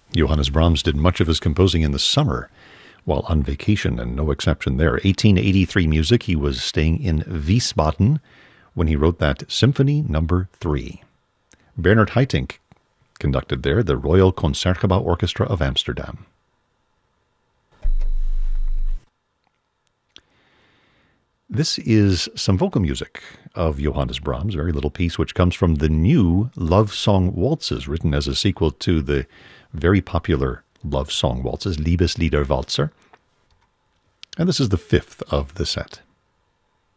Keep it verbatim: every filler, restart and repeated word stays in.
Johannes Brahms did much of his composing in the summer while on vacation, and no exception there. eighteen eighty-three music, he was staying in Wiesbaden when he wrote that Symphony Number three. Bernard Haitink conducted there the Royal Concertgebouw Orchestra of Amsterdam. This is some vocal music of Johannes Brahms, a very little piece which comes from the new Love Song Waltzes, written as a sequel to the very popular love song waltzes, Liebeslieder Walzer. And this is the fifth of the set.